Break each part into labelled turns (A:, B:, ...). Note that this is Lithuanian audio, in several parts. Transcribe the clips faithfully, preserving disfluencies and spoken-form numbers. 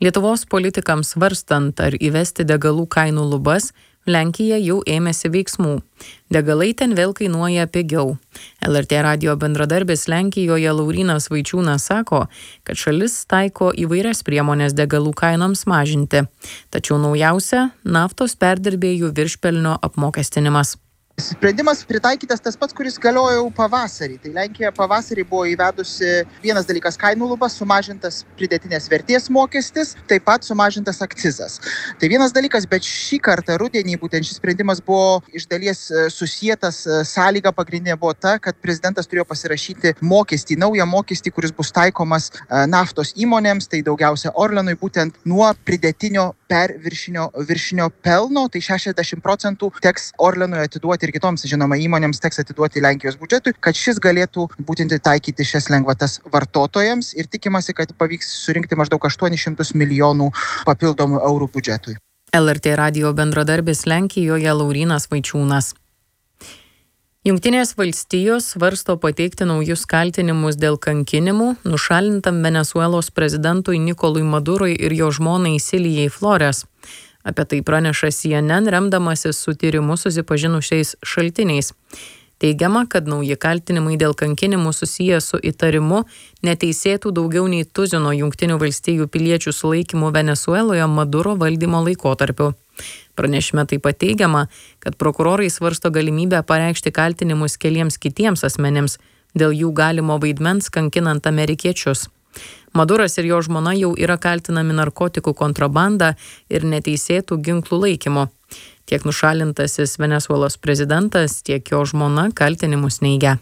A: Lietuvos politikams svarstant, ar įvesti degalų kainų lubas, Lenkija jau ėmėsi veiksmų. Degalai ten vėl kainuoja pigiau. L R T radijo bendradarbis Lenkijoje Laurynas Vaičiūnas sako, kad šalis taiko įvairias priemonės degalų kainoms mažinti. Tačiau naujausia - naftos perdirbėjų viršpelnio apmokestinimas.
B: Sprendimas pritaikytas tas pats, kuris galiojo jau pavasarį. Tai Lenkija pavasarį buvo įvedusi vienas dalykas kainų lubas, sumažintas pridėtinės vertės mokestis, taip pat sumažintas akcizas. Tai vienas dalykas, bet šį kartą rudenį būtent šis sprendimas buvo iš dalies susietas, sąlyga pagrindinė buvo ta, kad prezidentas turėjo pasirašyti mokestį, naują mokestį, kuris bus taikomas naftos įmonėms, tai daugiausia Orlenui, būtent nuo pridėtinio perviršinio viršinio pelno, tai šešiasdešimt procentų teks Orlenui atiduoti ir kitoms, žinoma, įmonėms teks atiduoti Lenkijos biudžetui, kad šis galėtų būtent taikyti šias lengvatas vartotojams ir tikimasi, kad pavyks surinkti maždaug aštuonis šimtus milijonų papildomų eurų biudžetui.
A: L R T radijo bendradarbis Lenkijoje Laurynas Vaičiūnas. Jungtinės valstijos svarsto pateikti naujus kaltinimus dėl kankinimų nušalintam Venesuelos prezidentui Nikolui Madurui ir jo žmonai Silijai Flores. Apie tai praneša C N N remdamasis su tyrimu susipažinusiais šaltiniais. Teigiama, kad nauji kaltinimai dėl kankinimų susiję su įtarimu neteisėtų daugiau nei tuzino jungtinių valstijų piliečių sulaikymų Venesueloje Maduro valdymo laikotarpiu. Pranešime taip pat teigiama, kad prokurorai svarsto galimybę pareikšti kaltinimus keliems kitiems asmenims dėl jų galimo vaidmens kankinant amerikiečius. Maduras ir jo žmona jau yra kaltinami narkotikų kontrabanda ir neteisėtų ginklų laikymu. Tiek nušalintasis Venesuelos prezidentas, tiek jo žmona kaltinimus neigia.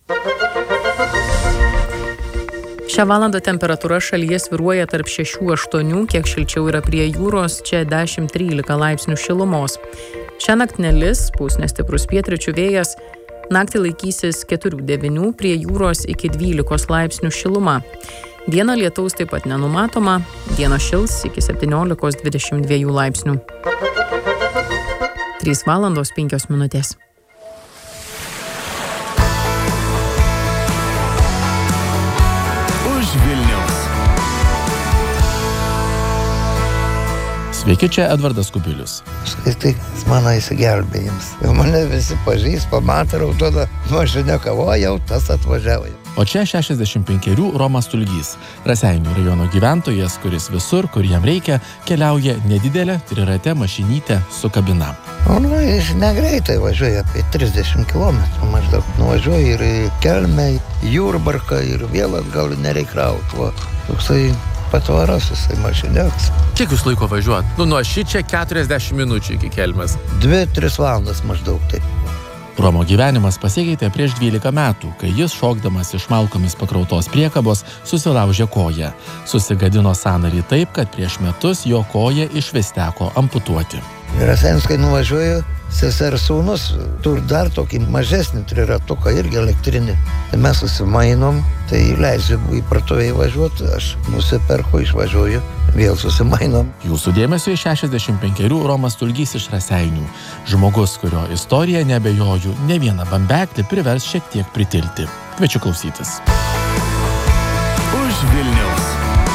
A: Šią valandą temperatūra šalyje svyruoja tarp šešių aštuonių, kiek šilčiau yra prie jūros, čia dešimt trylika laipsnių šilumos. Šiąnakt nelis, pūs nestiprus pietryčių vėjas, naktį laikysis keturių devynių, prie jūros iki dvylikos laipsnių šiluma. Dieną lietaus taip pat nenumatoma, dieną šils iki septyniolikos dvidešimt dviejų laipsnių. trys valandos penkios minutės.
C: Už Vilniaus. Sveiki, čia Edvardas Kubilius.
D: Tai mano įsigelbėjimas. Jau mane visi pažįst, pamatau, tada mašinė kavo, jau tas atvažiavo.
C: O čia šešiasdešimt penkerių Romas Tulgys, Raseinių rajono gyventojas, kuris visur, kur jam reikia, keliauja nedidelę triratę mašinytę su kabina.
D: O, nu, jis negreitai važiuoja, apie trisdešimt kilometrų maždaug. Nuvažiuoja ir į Kelmę, į Jurbarką ir vėl atgal nereikraut. Va, toksai patvaras jisai mašiniaks.
C: Kiek jūs laiko važiuot? Nu, nuo šičia keturiasdešimt minučių iki Kelmės.
D: Dvi, tris valandas maždaug taip.
C: Romo gyvenimas pasikeitė prieš dvylika metų, kai jis šokdamas iš malkomis pakrautos priekabos susilaužė koją. Susigadino sąnarį taip, kad prieš metus jo koją išvis teko amputuoti.
D: Rasenskai nuvažiuoju, sesers sūnus turi dar tokį mažesnį triratuką, irgi elektrinį. Tai mes susimainom, tai leidžiu į parduotuvę važiuoti, aš nusiperku, išvažiuoju, vėl susimainom.
C: Jūsų dėmesio į šešiasdešimt penkerių Romas Tulgys iš Raseinių. Žmogus, kurio istorija, neabejoju, ne vieną bambeklį privers šiek tiek pritilti. Kviečiu klausytis. Už Vilniaus.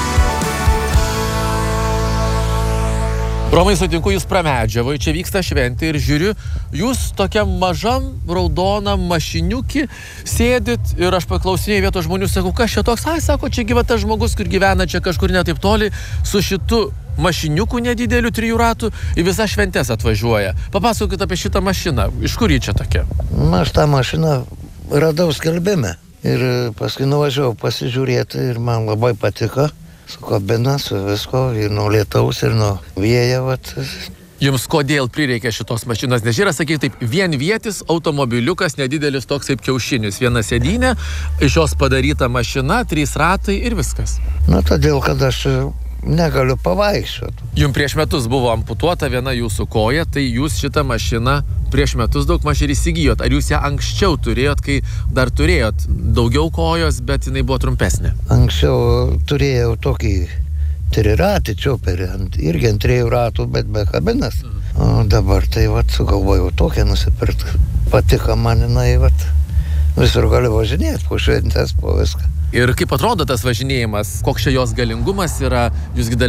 C: Romai, sutinku, jūs pramedžiavai, čia vyksta šventė ir žiūriu, jūs tokiam mažam raudonam mašiniukį sėdit ir aš paklausinėjau vietos žmonių, sakau, kas čia toks? Ai, sako, čia gyva tas žmogus, kur gyvena čia kažkur netaip toli, su šitu mašiniuku nedideliu trijų ratų į visas šventes atvažiuoja. Papasakokit apie šitą mašiną. Iš kur ji čia tokia?
D: Na, aš tą mašiną radau skelbime ir paskui nuvažiavau pasižiūrėti ir man labai patiko. Su kabina, su visko, ir nuo lietaus, ir nuo vėjo, vat.
C: Jums kodėl prireikia šitos mašinos? Nes yra, sakyk taip, vienvietis automobiliukas, nedidelis toks kaip kiaušinis. Viena sėdynė, iš jos padaryta mašina, trys ratai ir viskas.
D: Na, todėl, kad aš negaliu pavaikščioti.
C: Jums prieš metus buvo amputuota viena jūsų koja, tai jūs šitą mašiną prieš metus daug maž ir įsigijot. Ar jūs ją anksčiau turėjot, kai dar turėjot daugiau kojos, bet jinai buvo trumpesnė?
D: Anksčiau turėjau tokį triratį čioperį, irgi ant trijų ratų, bet be kabinas. Mhm. O dabar tai vat sugalvojau tokią nusipirkti. Patiko man jinai, vat. Visur gali važinėti, po šventės, po viską.
C: Ir kaip atrodo tas važinėjimas, koks čia jos galingumas yra, jūs